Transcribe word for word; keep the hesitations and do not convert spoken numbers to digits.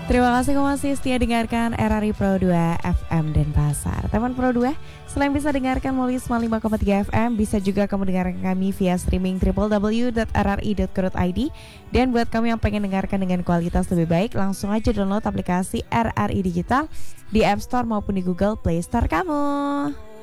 Terima kasih kamu masih setia dengarkan R R I Pro dua F M Denpasar. Teman Pro dua, selain bisa dengarkan melalui sembilan puluh lima koma tiga F M, bisa juga kamu dengarkan kami via streaming w w w dot r r i dot co dot i d. Dan buat kamu yang pengen dengarkan dengan kualitas lebih baik, langsung aja download aplikasi R R I Digital di App Store maupun di Google Play Store kamu.